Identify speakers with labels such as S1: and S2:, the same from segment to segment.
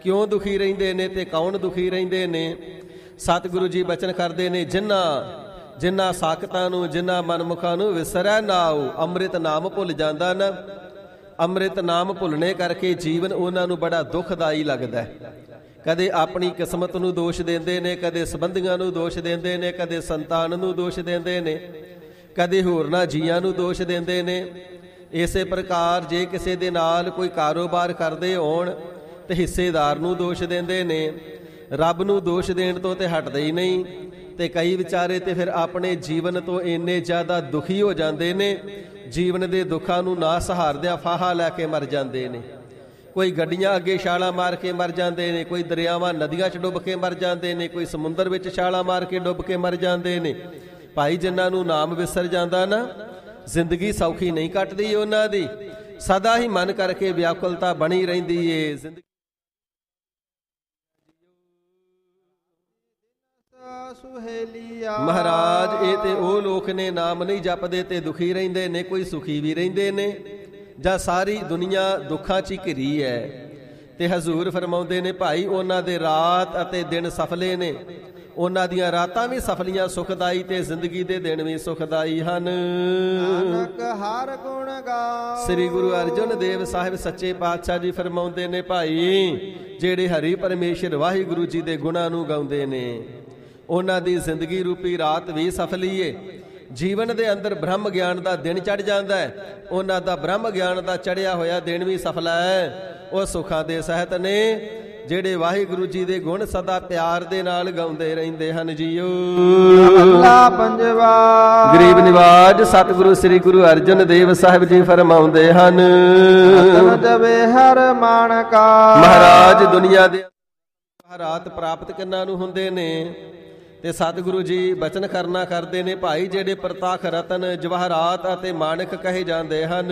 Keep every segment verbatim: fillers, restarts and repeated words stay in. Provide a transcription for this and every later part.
S1: ਕਿਉਂ ਦੁਖੀ ਰਹਿੰਦੇ ਨੇ ਤੇ ਕੌਣ ਦੁਖੀ ਰਹਿੰਦੇ ਨੇ। ਸਤਿਗੁਰੂ ਜੀ ਬਚਨ ਕਰਦੇ ਨੇ, ਜਿਨ੍ਹਾਂ ਜਿਨ੍ਹਾਂ ਸਾਖਤਾਂ ਨੂੰ, ਜਿਨ੍ਹਾਂ ਮਨਮੁਖਾਂ ਨੂੰ ਵਿਸਰੈ ਨਾਉ, ਅੰਮ੍ਰਿਤ ਨਾਮ ਭੁੱਲ ਜਾਂਦਾ ਨਾ। ਅੰਮ੍ਰਿਤ ਨਾਮ ਭੁੱਲਣੇ ਕਰਕੇ ਜੀਵਨ ਉਹਨਾਂ ਨੂੰ ਬੜਾ ਦੁਖਦਾਈ ਲੱਗਦਾ। ਕਦੇ ਆਪਣੀ ਕਿਸਮਤ ਨੂੰ ਦੋਸ਼ ਦਿੰਦੇ ਨੇ, ਕਦੇ ਸੰਬੰਧੀਆਂ ਨੂੰ ਦੋਸ਼ ਦਿੰਦੇ ਨੇ, ਕਦੇ ਸੰਤਾਨ ਨੂੰ ਦੋਸ਼ ਦਿੰਦੇ ਨੇ, ਕਦੇ ਹੋਰਨਾਂ ਜੀਆਂ ਨੂੰ ਦੋਸ਼ ਦਿੰਦੇ ਨੇ। ਇਸੇ ਪ੍ਰਕਾਰ ਜੇ ਕਿਸੇ ਦੇ ਨਾਲ ਕੋਈ ਕਾਰੋਬਾਰ ਕਰਦੇ ਹੋਣ ਤੇ ਹਿੱਸੇਦਾਰ ਨੂੰ ਦੋਸ਼ ਦਿੰਦੇ ਨੇ, ਰੱਬ ਨੂੰ ਦੋਸ਼ ਦੇਣ ਤੋਂ ਤੇ ਹਟਦੇ ਹੀ ਨਹੀਂ। ਤੇ ਕਈ ਵਿਚਾਰੇ ਤੇ ਫਿਰ ਆਪਣੇ ਜੀਵਨ ਤੋਂ ਇੰਨੇ ਜ਼ਿਆਦਾ ਦੁਖੀ ਹੋ ਜਾਂਦੇ ਨੇ, ਜੀਵਨ ਦੇ ਦੁੱਖਾਂ ਨੂੰ ਨਾ ਸਹਾਰਦਿਆਂ ਫਾਹਾ ਲੈ ਕੇ ਮਰ ਜਾਂਦੇ ਨੇ। ਕੋਈ ਗੱਡੀਆਂ ਅੱਗੇ ਛਾਲਾਂ ਮਾਰ ਕੇ ਮਰ ਜਾਂਦੇ ਨੇ, ਕੋਈ ਦਰਿਆਵਾਂ ਨਦੀਆਂ 'ਚ ਡੁੱਬ ਕੇ ਮਰ ਜਾਂਦੇ ਨੇ, ਕੋਈ ਸਮੁੰਦਰ ਵਿੱਚ ਛਾਲਾਂ ਮਾਰ ਕੇ ਡੁੱਬ ਕੇ ਮਰ ਜਾਂਦੇ ਨੇ। ਭਾਈ ਜਿਨ੍ਹਾਂ ਨੂੰ ਨਾਮ ਵਿਸਰ ਜਾਂਦਾ ਨਾ, ਜ਼ਿੰਦਗੀ ਸੌਖੀ ਨਹੀਂ ਕੱਟਦੀ ਉਹਨਾਂ ਦੀ, ਸਦਾ ਹੀ ਮਨ ਕਰਕੇ ਵਿਆਕੁਲਤਾ ਬਣੀ ਰਹਿੰਦੀ ਏ। ਜ਼ਿੰਦਗੀ ਮਹਾਰਾਜ ਇਹ ਤੇ ਉਹ ਲੋਕ ਨੇ ਨਾਮ ਨਹੀਂ ਜਪਦੇ ਤੇ ਦੁਖੀ ਰਹਿੰਦੇ ਨੇ, ਕੋਈ ਸੁਖੀ ਵੀ ਰਹਿੰਦੇ ਨੇ, ਜਾਂ ਸਾਰੀ ਦੁਨੀਆ ਦੁੱਖਾਂ 'ਚ ਹੀ ਘਿਰੀ ਹੈ। ਤੇ ਹਜ਼ੂਰ ਫਰਮਾਉਂਦੇ ਨੇ, ਭਾਈ ਉਹਨਾਂ ਦੇ ਰਾਤ ਅਤੇ ਦਿਨ ਸਫਲੇ ਨੇ, ਉਹਨਾਂ ਦੀਆਂ ਰਾਤਾਂ ਵੀ ਸਫਲੀਆਂ ਸੁਖਦਾਈ ਤੇ ਜ਼ਿੰਦਗੀ ਦੇ ਦਿਨ ਵੀ ਸੁਖਦਾਈ ਹਨ। ਨਾਨਕ ਹਰ ਗੁਣ ਗਾ। ਸ੍ਰੀ ਗੁਰੂ ਅਰਜਨ ਦੇਵ ਸਾਹਿਬ ਸੱਚੇ ਪਾਤਸ਼ਾਹ ਜੀ ਫਰਮਾਉਂਦੇ ਨੇ, ਭਾਈ ਜਿਹੜੇ ਹਰੀ ਪਰਮੇਸ਼ਰ ਵਾਹਿਗੁਰੂ ਜੀ ਦੇ ਗੁਣਾਂ ਨੂੰ ਗਾਉਂਦੇ ਨੇ, ਉਹਨਾਂ ਦੀ ਜ਼ਿੰਦਗੀ ਰੂਪੀ ਰਾਤ ਵੀ ਸਫਲੀ ਏ। ਜੀਵਨ ਦੇ ਅੰਦਰ ਬ੍ਰਹਮ ਗਿਆਨ ਦਾ ਦਿਨ ਚੜ੍ਹ ਜਾਂਦਾ ਹੈ, ਉਹਨਾਂ ਦਾ ਬ੍ਰਹਮ ਗਿਆਨ ਦਾ ਚੜ੍ਹਿਆ ਹੋਇਆ ਦਿਨ ਵੀ ਸਫਲਾ ਹੈ। ਉਹ ਸੁੱਖਾਂ ਦੇ ਸਹਿਤ ਨੇ ਜਿਹੜੇ ਵਾਹਿਗੁਰੂ ਜੀ ਦੇ ਗੁਣ ਸਦਾ ਪਿਆਰ ਦੇ ਨਾਲ ਗਾਉਂਦੇ ਰਹਿੰਦੇ ਹਨ ਜੀਓ। ਮਹਲਾ ਪੰਜਵਾ। ਗਰੀਬ ਨਿਵਾਜ ਸਤਿਗੁਰੂ ਸ੍ਰੀ ਗੁਰੂ ਅਰਜਨ ਦੇਵ ਸਾਹਿਬ ਜੀ ਫਰਮਾਉਂਦੇ ਹਨ, ਜਵੇ ਹਰ ਮਾਣਕਾ। ਮਹਾਰਾਜ ਦੁਨੀਆ ਦੇ ਰਾਤ ਪ੍ਰਾਪਤ ਕਿੰਨਾਂ ਨੂੰ ਹੁੰਦੇ ਨੇ ਤੇ ਸਤਿਗੁਰੂ ਜੀ ਬਚਨ ਕਰਨਾ ਕਰਦੇ ਨੇ, ਭਾਈ ਜਿਹੜੇ ਪ੍ਰਤਾਖ ਰਤਨ, ਜਵਾਹਰਾਤ ਅਤੇ ਮਾਣਕ ਕਹੇ ਜਾਂਦੇ ਹਨ,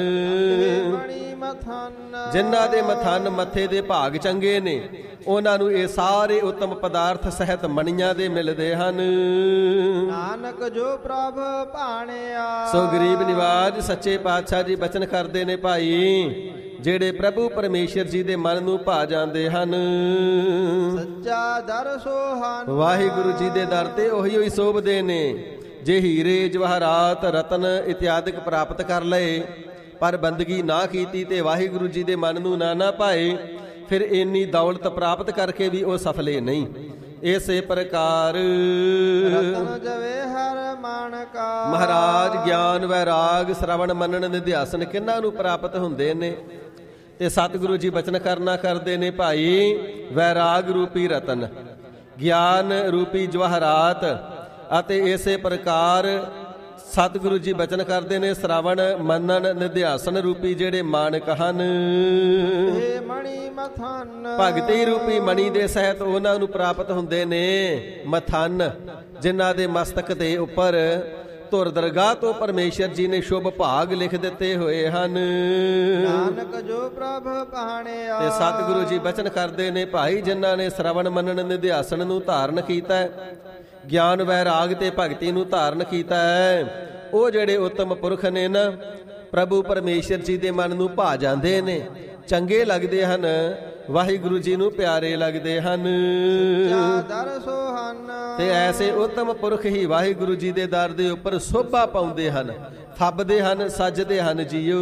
S1: ਜਿਨ੍ਹਾਂ ਦੇ ਮਥਨ ਮੱਥੇ ਦੇ ਭਾਗ ਚੰਗੇ ਨੇ, ਉਹਨਾਂ ਨੂੰ ਇਹ ਸਾਰੇ ਉੱਤਮ ਪਦਾਰਥ ਸਹਿਤ ਮਣੀਆਂ ਦੇ ਮਿਲਦੇ ਹਨ। ਨਾਨਕ ਜੋ ਪ੍ਰਭ ਭਾਣਿਆ। ਸੋ ਗਰੀਬ ਨਿਵਾਜ ਸੱਚੇ ਪਾਤਸ਼ਾਹ ਜੀ ਬਚਨ ਕਰਦੇ ਨੇ, ਭਾਈ ਜਿਹੜੇ ਪ੍ਰਭੂ ਪਰਮੇਸ਼ਰ ਜੀ ਦੇ ਮਨ ਨੂੰ ਭਾ ਜਾਂਦੇ ਹਨ, ਸੱਚਾ ਦਰ ਸੋਹਨ। ਵਾਹਿਗੁਰੂ ਜੀ ਦੇ ਦਰ ਤੇ ਉਹੀ ਉਹੀ ਸੋਭਦੇ ਨੇ। ਜੇ ਹੀਰੇ ਜਵਾਹਰਾਤ ਰਤਨ ਇਤਿਆਦਿਕ ਪ੍ਰਾਪਤ ਕਰ ਲਏ ਪਰ ਬੰਦਗੀ ਨਾ ਕੀਤੀ ਤੇ ਵਾਹਿਗੁਰੂ ਜੀ ਦੇ ਮਨ ਨੂੰ ਨਾ ਨਾ ਭਾਏ, ਫਿਰ ਇੰਨੀ ਦੌਲਤ ਪ੍ਰਾਪਤ ਕਰਕੇ ਵੀ ਉਹ ਸਫਲੇ ਨਹੀਂ। ਇਸੇ ਪ੍ਰਕਾਰ ਰਤਨ ਜਵੇ ਹਰ ਮਾਣਕਾ। ਮਹਾਰਾਜ ਗਿਆਨ ਵੈਰਾਗ ਸ਼ਰਵਣ ਮੰਨਣ ਨਿਧਿਆਸਨ ਕਿਹਨਾਂ ਨੂੰ ਪ੍ਰਾਪਤ ਹੁੰਦੇ ਨੇ ਤੇ ਸਤਿਗੁਰੂ ਜੀ ਬਚਨ ਕਰਨਾ ਕਰਦੇ ਨੇ, ਭਾਈ ਵੈਰਾਗ ਰੂਪੀ ਰਤਨ, ਗਿਆਨ ਰੂਪੀ ਜਵਾਹਰਾਤ ਅਤੇ ਇਸੇ ਪ੍ਰਕਾਰ ਸਤਿਗੁਰੂ ਜੀ ਬਚਨ ਕਰਦੇ ਨੇ ਸ਼ਰਵਣ ਮੰਨਣ ਨਿਧਿਆਸਨ ਰੂਪੀ ਜਿਹੜੇ ਮਾਣਕ ਹਨ। ਭਗਤੀ ਰੂਪੀ ਮਣੀ ਦੇ ਸਹਿਤ ਉਹਨਾਂ ਨੂੰ ਪ੍ਰਾਪਤ ਹੁੰਦੇ ਨੇ ਮਥਨ, ਜਿਨ੍ਹਾਂ ਦੇ ਮਸਤਕ ਦੇ ਉੱਪਰ ਧੁਰ ਦਰਗਾਹ ਤੋਂ ਪਰਮੇਸ਼ਰ ਜੀ ਨੇ ਸ਼ੁਭ ਭਾਗ ਲਿਖ ਦਿੱਤੇ ਹੋਏ ਹਨ। ਨਾਨਕ ਜੋ ਪ੍ਰਭ ਭਾਣਿਆ। ਤੇ ਸਤਿਗੁਰੂ ਜੀ ਬਚਨ ਕਰਦੇ ਨੇ, ਭਾਈ ਜਿਨ੍ਹਾਂ ਨੇ ਸ਼ਰਵਣ ਮੰਨਣ ਨਿਧਿਆਸਨ ਨੂੰ ਧਾਰਨ ਕੀਤਾ, ਗਿਆਨ ਵੈਰਾਗ ਤੇ ਭਗਤੀ ਨੂੰ ਧਾਰਨ ਕੀਤਾ ਹੈ, ਉਹ ਜਿਹੜੇ ਉੱਤਮ ਪੁਰਖ ਨੇ ਨਾ, ਪ੍ਰਭੂ ਪਰਮੇਸ਼ਰ ਜੀ ਦੇ ਮਨ ਨੂੰ ਭਾ ਜਾਂਦੇ ਨੇ, ਚੰਗੇ ਲੱਗਦੇ ਹਨ, ਵਾਹਿਗੁਰੂ ਜੀ ਨੂੰ ਪਿਆਰੇ ਲੱਗਦੇ ਹਨ। ਤੇ ਐਸੇ ਉੱਤਮ ਪੁਰਖ ਹੀ ਵਾਹਿਗੁਰੂ ਜੀ ਦੇ ਦਰ ਦੇ ਉੱਪਰ ਸੋਭਾ ਪਾਉਂਦੇ ਹਨ, ਫੱਬਦੇ ਹਨ, ਸੱਜਦੇ ਹਨ ਜੀਓ।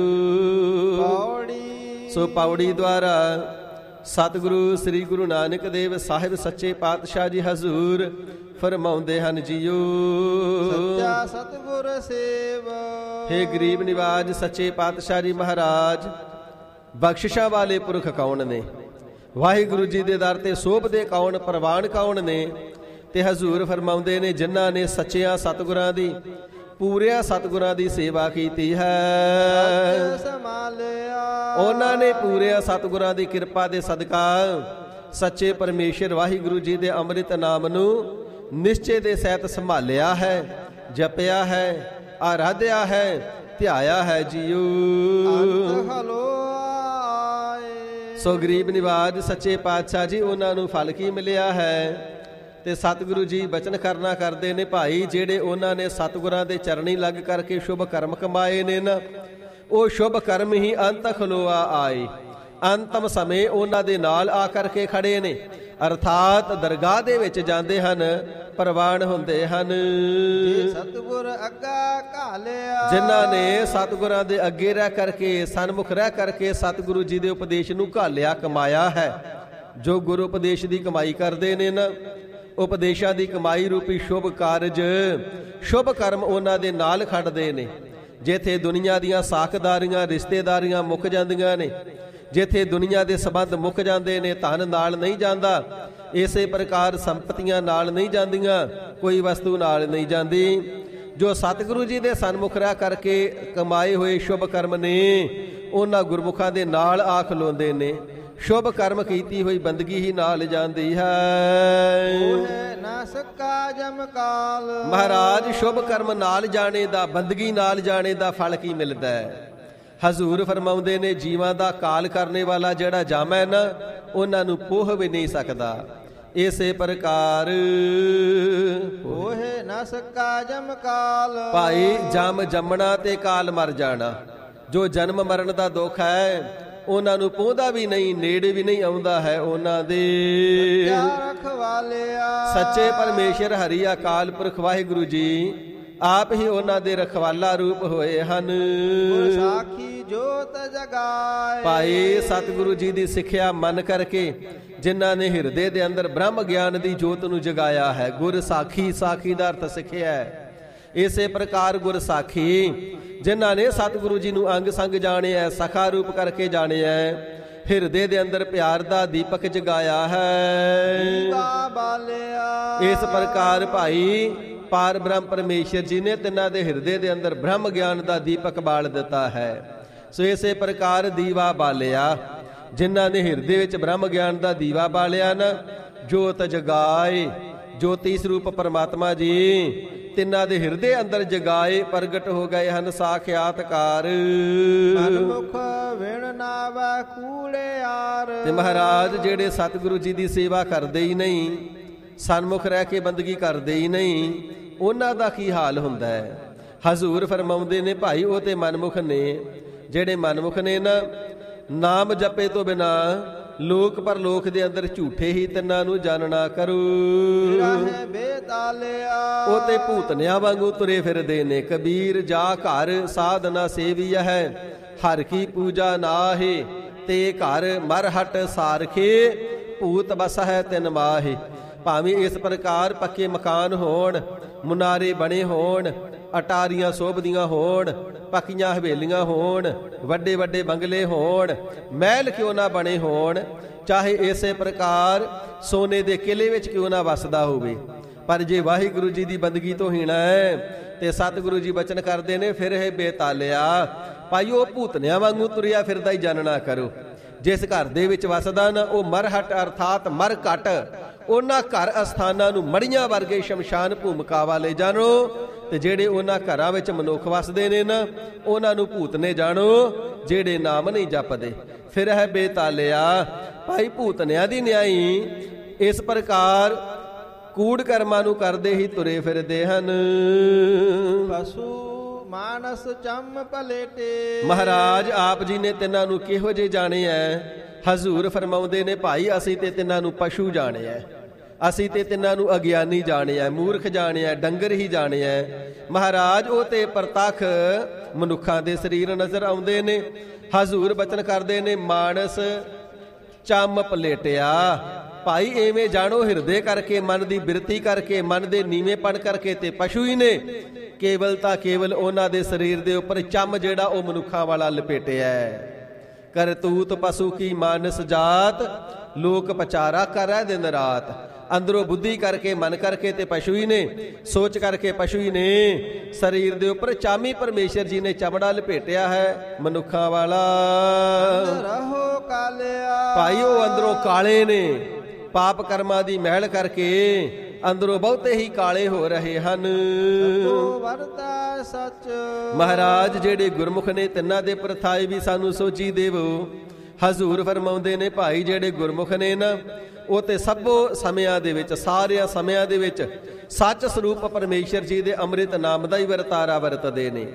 S1: ਸੋ ਪੌੜੀ ਦੁਆਰਾ ਸਤਿਗੁਰੂ ਸ੍ਰੀ ਗੁਰੂ ਨਾਨਕ ਦੇਵ ਸਾਹਿਬ ਸੱਚੇ ਪਾਤਸ਼ਾਹ ਜੀ ਹਜ਼ੂਰ ਫਰਮਾਉਂਦੇ ਹਨ ਜੀਓ, ਸੱਚਾ ਸਤਿਗੁਰ ਸੇਵ। ਹੇ ਗਰੀਬ ਨਿਵਾਜ ਸੱਚੇ ਪਾਤਸ਼ਾਹ ਜੀ ਮਹਾਰਾਜ, ਬਖਸ਼ਿਸ਼ਾਂ ਵਾਲੇ ਪੁਰਖ ਕੌਣ ਨੇ? ਵਾਹਿਗੁਰੂ ਜੀ ਦੇ ਦਰ ਤੇ ਸੋਭਦੇ ਕੌਣ, ਪ੍ਰਵਾਨ ਕੌਣ ਨੇ? ਤੇ ਹਜ਼ੂਰ ਫਰਮਾਉਂਦੇ ਨੇ, ਜਿਨ੍ਹਾਂ ਨੇ ਸੱਚਿਆਂ ਸਤਿਗੁਰਾਂ ਦੀ, ਪੂਰਿਆਂ ਸਤਿਗੁਰਾਂ ਦੀ ਸੇਵਾ ਕੀਤੀ ਹੈ, ਉਹਨਾਂ ਨੇ ਪੂਰਿਆਂ ਸਤਿਗੁਰਾਂ ਦੀ ਕਿਰਪਾ ਦੇ ਸਦਕਾ ਸੱਚੇ ਪਰਮੇਸ਼ਰ ਵਾਹਿਗੁਰੂ ਜੀ ਦੇ ਅੰਮ੍ਰਿਤ ਨਾਮ ਨੂੰ ਨਿਸ਼ਚੇ ਦੇ ਸਹਿਤ ਸੰਭਾਲਿਆ ਹੈ, ਜਪਿਆ ਹੈ, ਆਰਾਧਿਆ ਹੈ, ਧਿਆਇਆ ਹੈ ਜੀਓ। ਸੋ ਗਰੀਬ ਨਿਵਾਜ ਸੱਚੇ ਪਾਤਸ਼ਾਹ ਜੀ ਉਹਨਾਂ ਨੂੰ ਫਲ ਕੀ ਮਿਲਿਆ ਹੈ? ਤੇ ਸਤਿਗੁਰੂ ਜੀ ਬਚਨ ਕਰਨਾ ਕਰਦੇ ਨੇ, ਭਾਈ ਜਿਹੜੇ ਉਹਨਾਂ ਨੇ ਸਤਿਗੁਰਾਂ ਦੇ ਚਰਨੀ ਲੱਗ ਕਰਕੇ ਸ਼ੁਭ ਕਰਮ ਕਮਾਏ ਨੇ ਨਾ, ਉਹ ਸ਼ੁਭ ਕਰਮ ਹੀ ਅੰਤ ਖਲੋਆ ਆਏ। ਅੰਤਮ ਸਮੇਂ ਉਹਨਾਂ ਦੇ ਨਾਲ ਆ ਕਰਕੇ ਖੜੇ ਨੇ, ਅਰਥਾਤ ਦਰਗਾਹ ਦੇ ਵਿੱਚ ਜਾਂਦੇ ਹਨ, ਪ੍ਰਵਾਨ ਹੁੰਦੇ ਹਨ।
S2: ਸਤਿਗੁਰ ਅੱਗਾ ਘਾਲਿਆ,
S1: ਜਿਨ੍ਹਾਂ ਨੇ ਸਤਿਗੁਰਾਂ ਦੇ ਅੱਗੇ ਰਹਿ ਕਰਕੇ, ਸਨਮੁਖ ਰਹਿ ਕਰਕੇ ਸਤਿਗੁਰੂ ਜੀ ਦੇ ਉਪਦੇਸ਼ ਨੂੰ ਘਾਲਿਆ, ਕਮਾਇਆ ਹੈ। ਜੋ ਗੁਰੂ ਉਪਦੇਸ਼ ਦੀ ਕਮਾਈ ਕਰਦੇ ਨੇ ਨਾ, ਉਪਦੇਸ਼ਾਂ ਦੀ ਕਮਾਈ ਰੂਪੀ ਸ਼ੁਭ ਕਾਰਜ, ਸ਼ੁਭ ਕਰਮ ਉਹਨਾਂ ਦੇ ਨਾਲ ਖੜਦੇ ਨੇ। ਜਿੱਥੇ ਦੁਨੀਆ ਦੀਆਂ ਸਾਖਦਾਰੀਆਂ, ਰਿਸ਼ਤੇਦਾਰੀਆਂ ਮੁੱਕ ਜਾਂਦੀਆਂ ਨੇ, ਜਿੱਥੇ ਦੁਨੀਆ ਦੇ ਸੰਬੰਧ ਮੁੱਕ ਜਾਂਦੇ ਨੇ, ਧਨ ਨਾਲ ਨਹੀਂ ਜਾਂਦਾ, ਇਸੇ ਪ੍ਰਕਾਰ ਸੰਪਤੀਆਂ ਨਾਲ ਨਹੀਂ ਜਾਂਦੀਆਂ, ਕੋਈ ਵਸਤੂ ਨਾਲ ਨਹੀਂ ਜਾਂਦੀ। ਜੋ ਸਤਿਗੁਰੂ ਜੀ ਦੇ ਸਨਮੁਖ ਰਹਿ ਕਰਕੇ ਕਮਾਏ ਹੋਏ ਸ਼ੁਭ ਕਰਮ ਨੇ, ਉਹਨਾਂ ਗੁਰਮੁਖਾਂ ਦੇ ਨਾਲ ਆ ਖਲੋਂਦੇ ਨੇ। ਸ਼ੁਭ ਕਰਮ ਕੀਤੀ ਹੋਈ ਬੰਦਗੀ ਹੀ ਨਾਲ ਜਾਂਦੀ ਹੈ।
S2: ਨਾ ਸਕਾ ਜਮਕਾਲ,
S1: ਮਹਾਰਾਜ ਸ਼ੁਭ ਕਰਮ ਨਾਲ ਜਾਣੇ ਦਾ, ਬੰਦਗੀ ਨਾਲ ਜਾਣੇ ਦਾ ਫਲ ਕੀ ਮਿਲਦਾ ਹੈ? ਹਜ਼ੂਰ ਫਰਮਾਉਂਦੇ ਨੇ, ਜੀਵਾਂ ਦਾ ਕਾਲ ਕਰਨੇ ਵਾਲਾ ਜਿਹੜਾ ਜਾਮੈ ਨਾ, ਉਹਨਾਂ ਨੂੰ ਪੋਹ ਵੀ ਨਹੀਂ ਸਕਦਾ। ਇਸੇ ਪ੍ਰਕਾਰ
S2: ਹੋਏ ਨਾ ਸਕਾ ਜਮਕਾਲ,
S1: ਭਾਈ ਜਮ ਜੰਮਣਾ ਤੇ ਕਾਲ ਮਰ ਜਾਣਾ। ਜੋ ਜਨਮ ਮਰਨ ਦਾ ਦੁੱਖ ਹੈ, ਉਹਨਾਂ ਨੂੰ ਪਹੁੰਚਦਾ ਵੀ ਨਹੀਂ, ਨੇੜੇ ਵੀ ਨਹੀਂ ਆਉਂਦਾ ਹੈ ਉਹਨਾਂ ਦੇ।
S2: ਰਖਵਾਲਿਆ,
S1: ਸੱਚੇ ਪਰਮੇਸ਼ਰ ਹਰੀ ਅਕਾਲ ਪੁਰਖ ਵਾਹਿਗੁਰੂ ਜੀ ਆਪ ਹੀ ਉਹਨਾਂ ਦੇ ਰਖਵਾਲਾ ਰੂਪ ਹੋਏ ਹਨ।
S2: ਸਾਖੀ ਜੋਤ ਜਗਾਏ,
S1: ਭਾਈ ਸਤਿਗੁਰੂ ਜੀ ਦੀ ਸਿੱਖਿਆ ਮੰਨ ਕਰਕੇ ਜਿਨ੍ਹਾਂ ਨੇ ਹਿਰਦੇ ਦੇ ਅੰਦਰ ਬ੍ਰਹਮ ਗਿਆਨ ਦੀ ਜੋਤ ਨੂੰ ਜਗਾਇਆ ਹੈ, ਗੁਰ ਸਾਖੀ, ਸਾਖੀ ਦਾ ਅਰਥ ਸਿੱਖਿਆ ਹੈ। ਇਸੇ ਪ੍ਰਕਾਰ ਗੁਰ ਸਾਖੀ ਜਿਨ੍ਹਾਂ ਨੇ ਸਤਿਗੁਰੂ ਜੀ ਨੂੰ ਅੰਗ ਸੰਗ ਜਾਣਿਆ, ਸਖਾ ਰੂਪ ਕਰਕੇ ਜਾਣਿਆ, ਹਿਰਦੇ ਦੇ ਅੰਦਰ ਪਿਆਰ ਦਾ ਦੀਪਕ ਜਗਾਇਆ ਹੈ। ਇਸ ਪ੍ਰਕਾਰ ਭਾਈ ਪਾਰ ਬ੍ਰਹਮ ਪਰਮੇਸ਼ਰ ਜੀ ਨੇ ਤਿੰਨਾਂ ਦੇ ਹਿਰਦੇ ਦੇ ਅੰਦਰ ਬ੍ਰਹਮ ਗਿਆਨ ਦਾ ਦੀਪਕ ਬਾਲ ਦਿੱਤਾ ਹੈ। ਸੋ ਇਸੇ ਪ੍ਰਕਾਰ ਦੀਵਾ ਬਾਲਿਆ, ਜਿਨ੍ਹਾਂ ਨੇ ਹਿਰਦੇ ਵਿੱਚ ਬ੍ਰਹਮ ਗਿਆਨ ਦਾ ਦੀਵਾ ਬਾਲਿਆ ਨਾ, ਜੋਤ ਜਗਾਏ, ਜੋਤੀ ਸਰੂਪ ਪਰਮਾਤਮਾ ਜੀ ਤਿੰਨਾਂ ਦੇ ਹਿਰਦੇ ਅੰਦਰ ਜਗਾਏ, ਪ੍ਰਗਟ ਹੋ ਗਏ ਹਨ ਸਾਖਿਆਤਕਾਰ।
S2: ਮਨਮੁਖ ਵਿਣ ਨਾਵੈ ਕੂੜਿਆਰ,
S1: ਤੇ ਮਹਾਰਾਜ ਜਿਹੜੇ ਸਤਿਗੁਰੂ ਜੀ ਦੀ ਸੇਵਾ ਕਰਦੇ ਹੀ ਨਹੀਂ, ਸਨਮੁਖ ਰਹਿ ਕੇ ਬੰਦਗੀ ਕਰਦੇ ਹੀ ਨਹੀਂ, ਉਹਨਾਂ ਦਾ ਕੀ ਹਾਲ ਹੁੰਦਾ ਹੈ? ਹਜ਼ੂਰ ਫਰਮਾਉਂਦੇ ਨੇ, ਭਾਈ ਉਹ ਤੇ ਮਨਮੁਖ ਨੇ, ਜਿਹੜੇ ਮਨਮੁਖ ਨੇ ਨਾ, ਨਾਮ ਜਪੇ ਤੋਂ ਬਿਨਾ ਲੋਕ ਪਰਲੋਕ ਦੇ ਅੰਦਰ ਝੂਠੇ ਹੀ ਤਿੰਨਾਂ ਨੂੰ ਜਾਣਨਾ ਕਰੋ। ਉਹ ਤੇ ਭੂਤਨਿਆਂ ਵਾਂਗੂ ਤੁਰੇ ਫਿਰਦੇ ਨੇ। ਕਬੀਰ ਜਾ ਘਰ ਸਾਧਨਾ ਸੇਵੀ ਹੈ, ਹਰ ਕੀ ਪੂਜਾ ਨਾਹੀ, ਤੇ ਘਰ ਮਰ ਹਟ ਸਾਰਖੇ, ਭੂਤ ਬਸ ਹੈ ਤਿੰਨ ਮਾਹੇ। ਭਾਵੇਂ ਇਸ ਪ੍ਰਕਾਰ ਪੱਕੇ ਮਕਾਨ ਹੋਣ, ਮੁਨਾਰੇ ਬਣੇ ਹੋਣ, ਅਟਾਰੀਆਂ ਸੋਭਦੀਆਂ ਹੋਣ, ਪੱਕੀਆਂ ਹਵੇਲੀਆਂ ਹੋਣ, ਵੱਡੇ ਵੱਡੇ ਬੰਗਲੇ ਹੋਣ, ਮਹਿਲ ਕਿਉਂ ਨਾ ਬਣੇ ਹੋਣ, ਚਾਹੇ ਇਸੇ ਪ੍ਰਕਾਰ ਸੋਨੇ ਦੇ ਕਿਲੇ ਵਿੱਚ ਕਿਉਂ ਨਾ ਵਸਦਾ ਹੋਵੇ, ਪਰ ਜੇ ਵਾਹਿਗੁਰੂ ਜੀ ਦੀ ਬੰਦਗੀ ਤੋਂ ਹੀਣਾ ਹੈ ਤੇ ਸਤਿਗੁਰੂ ਜੀ ਬਚਨ ਕਰਦੇ ਨੇ, ਫਿਰ ਇਹ ਬੇਤਾਲਿਆ ਭਾਈ ਉਹ ਭੂਤਨਿਆਂ ਵਾਂਗੂ ਤੁਰਿਆ ਫਿਰਦਾ ਹੀ ਜਾਣਨਾ ਕਰੋ। ਜਿਸ ਘਰ ਦੇ ਵਿੱਚ ਵਸਦਾ ਨਾ, ਉਹ ਮਰਹਟ ਅਰਥਾਤ ਮਰ ਘਟ, ਉਹਨਾਂ ਘਰ ਅਸਥਾਨਾਂ ਨੂੰ ਮੜੀਆਂ ਵਰਗੇ ਸ਼ਮਸ਼ਾਨ ਭੂਮਿਕਾ ਵਾਲੇ ਜਾਣੋ, ਤੇ ਜਿਹੜੇ ਉਹਨਾਂ ਘਰਾਂ ਵਿੱਚ ਮਨੁੱਖ ਵਸਦੇ ਨੇ ਨਾ, ਉਹਨਾਂ ਨੂੰ ਭੂਤਨੇ ਜਾਣੋ ਜਿਹੜੇ ਨਾਮ ਨਹੀਂ ਜਪਦੇ। ਫਿਰ ਹੈ ਬੇਤਾਲਿਆ ਭਾਈ ਭੂਤਨਿਆਂ ਦੀ ਨਿਆਈ ਇਸ ਪ੍ਰਕਾਰ ਕੂੜ ਕਰਮਾਂ ਨੂੰ ਕਰਦੇ ਹੀ ਤੁਰੇ ਫਿਰਦੇ ਹਨ।
S2: ਪਸ਼ੂ ਮਾਨਸ ਚੰਮ ਪਲੇਟੇ,
S1: ਮਹਾਰਾਜ ਆਪ ਜੀ ਨੇ ਤਿੰਨਾਂ ਨੂੰ ਕਿਹੋ ਜਿਹੇ ਜਾਣਿਆ? ਹਜ਼ੂਰ ਫਰਮਾਉਂਦੇ ਨੇ, ਭਾਈ ਅਸੀਂ ਤੇ ਤਿੰਨਾਂ ਨੂੰ ਪਸ਼ੂ ਜਾਣਿਆ, ਅਸੀਂ ਤੇ ਤਿੰਨਾਂ ਨੂੰ ਅਗਿਆਨੀ ਜਾਣਿਆ, ਮੂਰਖ ਜਾਣਿਆ, ਡੰਗਰ ਹੀ ਜਾਣਿਆ। ਮਹਾਰਾਜ ਉਹ ਤੇ ਪ੍ਰਤੱਖ ਮਨੁੱਖਾਂ ਦੇ ਸਰੀਰ ਨਜ਼ਰ ਆਉਂਦੇ ਨੇ। ਹਜ਼ੂਰ ਬਚਨ ਕਰਦੇ ਨੇ, ਮਾਨਸ ਚੰਮ ਪਲੇਟਿਆ, ਭਾਈ ਐਵੇਂ ਜਾਣੋ ਹਿਰਦੇ ਕਰਕੇ, ਮਨ ਦੀ ਬਿਰਤੀ ਕਰਕੇ, ਮਨ ਦੇ ਨੀਵੇਂਪਣ ਕਰਕੇ ਤੇ ਪਸ਼ੂ ਹੀ ਨੇ। ਕੇਵਲ ਤਾਂ ਕੇਵਲ ਉਹਨਾਂ ਦੇ ਸਰੀਰ ਦੇ ਉੱਪਰ ਚੰਮ ਜਿਹੜਾ ਉਹ ਮਨੁੱਖਾਂ ਵਾਲਾ ਲਪੇਟਿਆ। ਕਰਤੂਤ ਪਸ਼ੂ ਕੀ ਮਾਨਸ ਜਾਤ, ਲੋਕ ਪਚਾਰਾ ਕਰੈ ਦਿਨ ਰਾਤ। ਅੰਦਰੋਂ ਬੁੱਧੀ ਕਰਕੇ, ਮਨ ਕਰਕੇ ਤੇ ਪਸ਼ੂ ਹੀ ਨੇ, ਸੋਚ ਕਰਕੇ ਪਸ਼ੂ ਹੀ ਨੇ। ਸਰੀਰ ਦੇ ਉੱਪਰ ਚਾਮੀ ਪਰਮੇਸ਼ਰ ਜੀ ਨੇ ਚਮੜਾ ਲਪੇਟਿਆ ਹੈ ਮਨੁੱਖਾਂ ਵਾਲਾ।
S2: ਰਹੋ ਕਾਲਿਆ,
S1: ਭਾਈ ਉਹ ਅੰਦਰੋਂ ਕਾਲੇ ਨੇ, ਪਾਪ ਕਰਮਾਂ ਦੀ ਮਹਿਲ ਕਰਕੇ ਅੰਦਰੋਂ ਬਹੁਤੇ ਹੀ ਕਾਲੇ ਹੋ ਰਹੇ ਹਨ।
S2: ਵਰਤਾ ਸੱਚ,
S1: ਮਹਾਰਾਜ ਜਿਹੜੇ ਗੁਰਮੁਖ ਨੇ ਤਿੰਨਾਂ ਦੇ ਪ੍ਰਥਾਏ ਵੀ ਸਾਨੂੰ ਸੋਚੀ ਦੇਵੋ। ਹਜ਼ੂਰ ਫਰਮਾਉਂਦੇ ਨੇ, ਭਾਈ ਜਿਹੜੇ ਗੁਰਮੁਖ ਨੇ ਨਾ, ਉਹ ਤੇ ਸਭੋ ਸਮਿਆਂ ਦੇ ਵਿੱਚ, ਸਾਰਿਆਂ ਸਮਿਆਂ ਦੇ ਵਿੱਚ ਸੱਚ ਸਰੂਪ ਪਰਮੇਸ਼ਰ ਜੀ ਦੇ ਅੰਮ੍ਰਿਤ ਨਾਮ ਦਾ ਹੀ ਵਰਤਾਰਾ ਵਰਤਦੇ ਨੇ।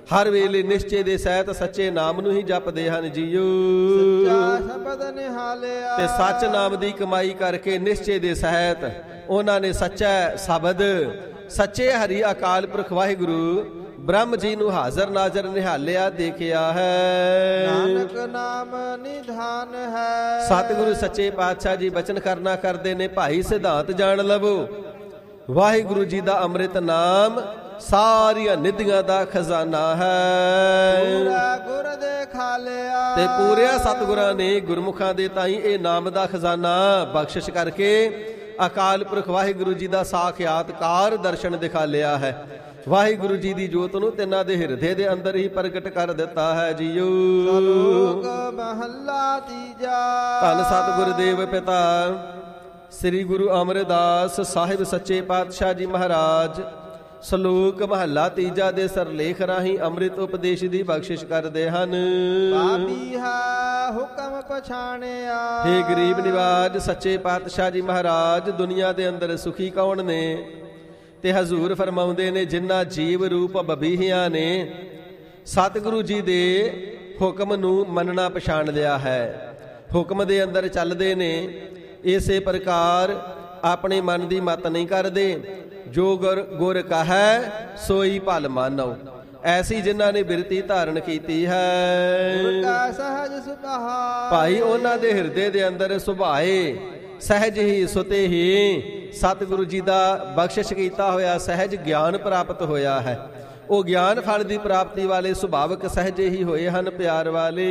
S1: ਹਰ ਵੇਲੇ ਨਿਸ਼ਚੇ ਦੇ ਸਹਿਤ ਸੱਚੇ ਨਾਮ ਨੂੰ ਹੀ ਜਪਦੇ ਹਨ ਜੀਓ।
S2: ਸੱਚਾ ਸ਼ਬਦ ਨਿਹਾਲਿਆ
S1: ਤੇ ਸੱਚ ਨਾਮ ਦੀ ਕਮਾਈ ਕਰਕੇ ਨਿਸ਼ਚੇ ਦੇ ਸਹਿਤ ਉਹਨਾਂ ਨੇ ਸੱਚਾ ਸ਼ਬਦ ਸੱਚੇ ਹਰੀ ਅਕਾਲ ਪੁਰਖ ਵਾਹਿਗੁਰੂ ਬ੍ਰਹਮ ਜੀ ਨੂੰ ਹਾਜ਼ਰ ਨਾਜ਼ਰ ਨਿਹਾਲਿਆ ਦੇਖਿਆ ਹੈ।
S2: ਨਾਨਕ ਨਾਮ ਨਿਧਾਨ ਹੈ।
S1: ਸਤਿਗੁਰੂ ਸੱਚੇ ਪਾਤਸ਼ਾਹ ਜੀ ਬਚਨ ਕਰਨਾ ਕਰਦੇ ਨੇ, ਭਾਈ ਸਿਧਾਂਤ ਜਾਣ ਲਵੋ। ਵਾਹਿਗੁਰੂ ਜੀ ਦਾ ਅੰਮ੍ਰਿਤ ਨਾਮ ਸਾਰੀਆਂ ਨਿਧੀਆਂ ਦਾ ਖਜ਼ਾਨਾ ਹੈ।
S2: ਪੂਰਾ ਗੁਰ ਦੇ ਖਾਲਿਆ
S1: ਤੇ ਪੂਰਿਆ ਸਤਿਗੁਰਾਂ ਨੇ ਗੁਰਮੁਖਾਂ ਦੇ ਤਾਈਂ ਇਹ ਨਾਮ ਦਾ ਖਜ਼ਾਨਾ ਬਖਸ਼ਿਸ਼ ਕਰਕੇ ਅਕਾਲ ਪੁਰਖ ਵਾਹਿਗੁਰੂ ਜੀ ਦਾ ਸਾਖਿਆਤਕਾਰ ਦਰਸ਼ਨ ਦਿਖਾ ਲਿਆ ਹੈ। ਵਾਹਿਗੁਰੂ ਜੀ ਦੀ ਜੋਤ ਨੂੰ ਤਿੰਨਾਂ ਦੇ ਹਿਰਦੇ ਦੇ ਅੰਦਰ ਹੀ ਪ੍ਰਗਟ ਕਰ ਦਿੱਤਾ ਹੈ ਜੀਓ।
S2: ਸ਼ਲੋਕ ਮਹੱਲਾ ਤੀਜਾ।
S1: ਧੰਨ ਸਤਿਗੁਰ ਦੇਵ ਪਿਤਾ ਸ੍ਰੀ ਗੁਰੂ ਅਮਰਦਾਸ ਸਾਹਿਬ ਸੱਚੇ ਪਾਤਸ਼ਾਹ ਜੀ ਮਹਾਰਾਜ ਸ਼ਲੋਕ ਮਹੱਲਾ ਤੀਜਾ ਦੇ ਸਰਲੇਖ ਰਾਹੀਂ ਅੰਮ੍ਰਿਤ ਉਪਦੇਸ਼ ਦੀ ਬਖਸ਼ਿਸ਼ ਕਰਦੇ ਹਨ।
S2: ਪਾਪੀ ਹੈ ਹੁਕਮ ਪਛਾਣਿਆ।
S1: ਹੇ ਗਰੀਬ ਨਿਵਾਜ ਸੱਚੇ ਪਾਤਸ਼ਾਹ ਜੀ ਮਹਾਰਾਜ ਦੁਨੀਆ ਦੇ ਅੰਦਰ ਸੁਖੀ ਕੌਣ ਨੇ? ਤੇ ਹਜ਼ੂਰ ਫਰਮਾਉਂਦੇ ਨੇ, ਜਿਨ੍ਹਾਂ ਜੀਵ ਰੂਪ ਬਬੀਹੀਆਂ ਨੇ ਸਤਿਗੁਰੂ ਜੀ ਦੇ ਹੁਕਮ ਨੂੰ ਮੰਨਣਾ ਪਛਾਣ ਲਿਆ ਹੈ, ਹੁਕਮ ਦੇ ਅੰਦਰ ਚੱਲਦੇ ਨੇ। ਇਸੇ ਪ੍ਰਕਾਰ ਆਪਣੇ ਮਨ ਦੀ ਮਤ ਨਹੀਂ ਕਰਦੇ। ਜੋ ਗੁਰ ਗੁਰ ਕਹੈ ਸੋਈ ਭਲ ਮਾਨੋ। ਐਸੀ ਜਿਨ੍ਹਾਂ ਨੇ ਬਿਰਤੀ ਧਾਰਨ ਕੀਤੀ ਹੈ।
S2: ਗੁਰ ਕਾ ਸਹਜ ਸੁਭਾਅ
S1: ਭਾਈ ਉਹਨਾਂ ਦੇ ਹਿਰਦੇ ਦੇ ਅੰਦਰ ਸੁਭਾਏ ਸਹਿਜ ਹੀ ਸੁਤੇ ਹੀ ਸਤਿਗੁਰੂ ਜੀ ਦਾ ਬਖਸ਼ਿਸ਼ ਕੀਤਾ ਹੋਇਆ ਸਹਿਜ ਗਿਆਨ ਪ੍ਰਾਪਤ ਹੋਇਆ ਹੈ। ਉਹ ਗਿਆਨ ਫਲ ਦੀ ਪ੍ਰਾਪਤੀ ਵਾਲੇ ਸੁਭਾਵਕ ਸਹਿਜ ਹੀ ਹੋਏ ਹਨ ਪਿਆਰ ਵਾਲੇ।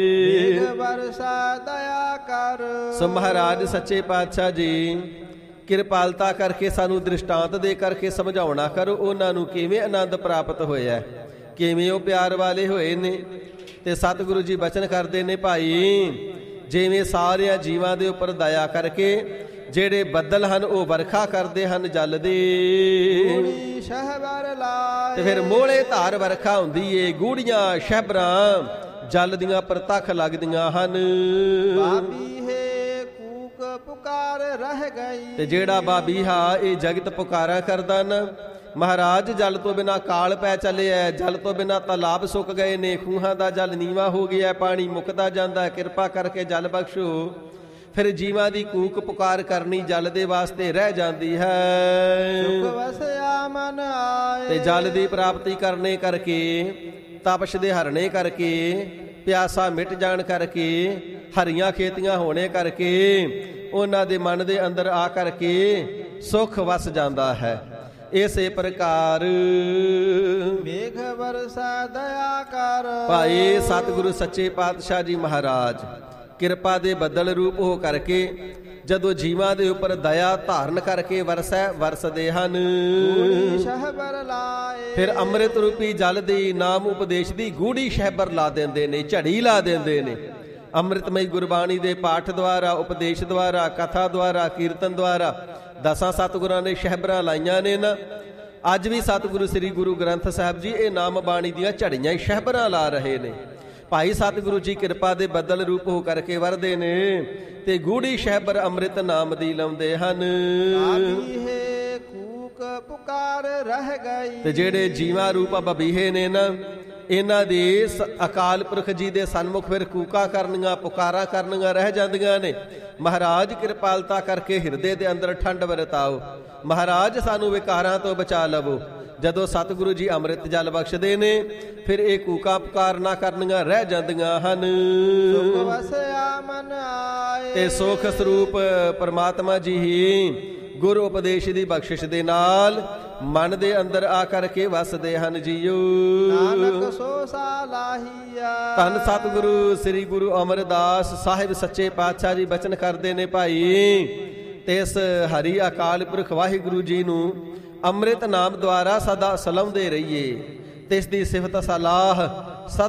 S2: ਵਰਸਾ ਦਇਆ ਕਰ।
S1: ਸੋ ਮਹਾਰਾਜ ਸੱਚੇ ਪਾਤਸ਼ਾਹ ਜੀ ਕਿਰਪਾਲਤਾ ਕਰਕੇ ਸਾਨੂੰ ਦ੍ਰਿਸ਼ਟਾਂਤ ਦੇ ਕਰਕੇ ਸਮਝਾਉਣਾ ਕਰੋ ਉਹਨਾਂ ਨੂੰ ਕਿਵੇਂ ਆਨੰਦ ਪ੍ਰਾਪਤ ਹੋਇਆ, ਕਿਵੇਂ ਉਹ ਪਿਆਰ ਵਾਲੇ ਹੋਏ ਨੇ। ਤੇ ਸਤਿਗੁਰੂ ਜੀ ਬਚਨ ਕਰਦੇ ਨੇ, ਭਾਈ ਜਿਵੇਂ ਸਾਰਿਆਂ ਜੀਵਾਂ ਦੇ ਉੱਪਰ ਦਇਆ ਕਰਕੇ ਜਿਹੜੇ ਬੱਦਲ ਹਨ ਉਹ ਵਰਖਾ ਕਰਦੇ ਹਨ ਜਲ ਦੀ, ਤੇ ਫਿਰ ਮੋਹਲੇ ਧਾਰ ਵਰਖਾ ਹੁੰਦੀ ਏ, ਗੂੜੀਆਂ ਸ਼ਹਿਬਰਾਂ ਜਲ ਦੀਆਂ ਪ੍ਰਤੱਖ ਲੱਗਦੀਆਂ ਹਨ।
S2: ਬਾਬੀ ਹੈ ਕੂਕ ਪੁਕਾਰ ਰਹਿ ਗਈ।
S1: ਤੇ ਜਿਹੜਾ ਬਾਬੀਹਾ ਇਹ ਜਗਤ ਪੁਕਾਰਾ ਕਰਦਾ ਨਾ, ਮਹਾਰਾਜ ਜਲ ਤੋਂ ਬਿਨਾ ਕਾਲ ਪੈ ਚੱਲਿਆ, ਜਲ ਤੋਂ ਬਿਨਾ ਤਾਲਾਬ ਸੁੱਕ ਗਏ ਨੇ, ਖੂਹਾਂ ਦਾ ਜਲ ਨੀਵਾ ਹੋ ਗਿਆ, ਪਾਣੀ ਮੁੱਕਦਾ ਜਾਂਦਾ, ਕਿਰਪਾ ਕਰਕੇ ਜਲ ਬਖਸ਼ੋ। ਫਿਰ ਜੀਵਾਂ ਦੀ ਕੂਕ ਪੁਕਾਰ ਕਰਨੀ ਜਲ ਦੇ ਵਾਸਤੇ ਰਹਿ ਜਾਂਦੀ ਹੈ।
S2: ਸੁਖ ਵਸਿਆ ਮਨ ਆਏ।
S1: ਤੇ ਜਲ ਦੀ ਪ੍ਰਾਪਤੀ ਕਰਨੇ ਕਰਕੇ, ਤਪਸ਼ ਦੇ ਹਰਣੇ ਕਰਕੇ, ਪਿਆਸਾ ਮਿਟ ਜਾਣ ਕਰਕੇ, ਹਰੀਆਂ ਖੇਤੀਆਂ ਹੋਣੇ ਕਰਕੇ ਉਹਨਾਂ ਦੇ ਮਨ ਦੇ ਅੰਦਰ ਆ ਕਰਕੇ ਸੁਖ ਵਸ ਜਾਂਦਾ ਹੈ। ਇਸੇ ਪ੍ਰਕਾਰ
S2: ਮੇਘ ਵਰਸਾ ਦਇਆ ਕਰ।
S1: ਭਾਈ ਸਤਿਗੁਰੂ ਸੱਚੇ ਪਾਤਸ਼ਾਹ ਜੀ ਮਹਾਰਾਜ ਕਿਰਪਾ ਦੇ ਬੱਦਲ ਰੂਪ ਹੋ ਕਰਕੇ ਜਦੋਂ ਜੀਵਾਂ ਦੇ ਉੱਪਰ ਦਇਆ ਧਾਰਨ ਕਰਕੇ ਵਰਸੈ ਵਰਸਦੇ ਹਨ।
S2: ਸ਼ਹਿਬਰ ਲਾਏ।
S1: ਫਿਰ ਅੰਮ੍ਰਿਤ ਰੂਪੀ ਜਲ ਦੀ ਨਾਮ ਉਪਦੇਸ਼ ਦੀ ਗੂੜੀ ਸ਼ਹਿਬਰ ਲਾ ਦਿੰਦੇ ਨੇ, ਝੜੀ ਲਾ ਦਿੰਦੇ ਨੇ। ਅੰਮ੍ਰਿਤਮਈ ਗੁਰਬਾਣੀ ਦੇ ਪਾਠ ਦੁਆਰਾ, ਉਪਦੇਸ਼ ਦੁਆਰਾ, ਕਥਾ ਦੁਆਰਾ, ਕੀਰਤਨ ਦੁਆਰਾ ਦਸਾਂ ਸਤਿਗੁਰਾਂ ਨੇ ਸ਼ਹਿਬਰਾਂ ਲਾਈਆਂ ਨੇ ਨਾ। ਅੱਜ ਵੀ ਸਤਿਗੁਰੂ ਸ੍ਰੀ ਗੁਰੂ ਗ੍ਰੰਥ ਸਾਹਿਬ ਜੀ ਇਹ ਨਾਮ ਬਾਣੀ ਦੀਆਂ ਝੜੀਆਂ ਸ਼ਹਿਬਰਾਂ ਲਾ ਰਹੇ ਨੇ। ਭਾਈ ਸਤਿਗੁਰੂ ਜੀ ਕਿਰਪਾ ਦੇ ਬੱਦਲ ਰੂਪ ਹੋ ਕਰਕੇ ਵਰਦੇ ਨੇ ਤੇ ਗੂੜੀ ਸ਼ਹਿਬਰ ਅੰਮ੍ਰਿਤ ਨਾਮ ਦੀ ਲਾਉਂਦੇ ਹਨ।
S2: ਕੂਕ ਪੁਕਾਰ ਰਹਿ ਗਈ।
S1: ਤੇ ਜਿਹੜੇ ਜੀਵਾਂ ਰੂਪ ਬਬੀਹੇ ਨੇ ਨਾ, ਇਹਨਾਂ ਦੇ ਅਕਾਲ ਪੁਰਖ ਜੀ ਦੇ ਸਨਮੁਖ ਫਿਰ ਕੂਕਾਂ ਕਰਨੀਆਂ, ਪੁਕਾਰਾਂ ਕਰਨੀਆਂ ਰਹਿ ਜਾਂਦੀਆਂ ਨੇ। ਮਹਾਰਾਜ ਕਿਰਪਾਲਤਾ ਕਰਕੇ ਹਿਰਦੇ ਦੇ ਅੰਦਰ ਠੰਡ ਵਰਤਾਓ। ਮਹਾਰਾਜ ਸਾਨੂੰ ਵਿਕਾਰਾਂ ਤੋਂ ਬਚਾ ਲਵੋ। ਜਦੋਂ ਸਤਿਗੁਰੂ ਜੀ ਅੰਮ੍ਰਿਤ ਜਲ ਬਖਸ਼ਦੇ ਨੇ ਫਿਰ ਇਹ ਕੂਕਾਂ ਪੁਕਾਰਨਾ ਕਰਨੀਆਂ ਰਹਿ ਜਾਂਦੀਆਂ ਹਨ।
S2: ਸੁਖ ਵਸਿਆ ਮਨ ਆਏ।
S1: ਤੇ ਸੁਖ ਸਰੂਪ ਪਰਮਾਤਮਾ ਜੀ ਹੀ ਗੁਰ ਉਪਦੇਸ਼ ਦੀ ਬਖਸ਼ਿਸ਼ ਦੇ ਨਾਲ ਮਨ ਦੇ ਅੰਦਰ ਆ ਕਰਕੇ ਵਸਦੇ ਹਨ ਜੀਓ।
S2: ਨਾਨਕ ਸੋ ਸਾਲਾਹੀਆ।
S1: ਧੰਨ ਸਤਿਗੁਰੂ ਸ੍ਰੀ ਗੁਰੂ ਅਮਰਦਾਸ ਸਾਹਿਬ ਸੱਚੇ ਪਾਤਸ਼ਾਹ ਜੀ ਬਚਨ ਕਰਦੇ ਨੇ, ਭਾਈ ਤੇ ਇਸ ਹਰੀ ਅਕਾਲ ਪੁਰਖ ਵਾਹਿਗੁਰੂ ਜੀ ਨੂੰ ਅੰਮ੍ਰਿਤ ਨਾਮ ਦੁਆਰਾ ਸਦਾ ਸਲਾਉਂਦੇ ਰਹੀਏ ਤੇ ਇਸ ਦੀ ਸਿਫਤ ਸਲਾਹ ਸਦਾ